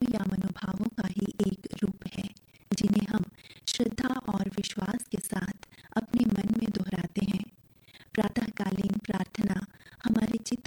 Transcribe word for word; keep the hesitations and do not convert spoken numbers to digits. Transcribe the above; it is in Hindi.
या मनोभावों का ही एक रूप है, जिन्हें हम श्रद्धा और विश्वास के साथ अपने मन में दोहराते हैं। प्रातःकालीन प्रार्थना हमारे चित्त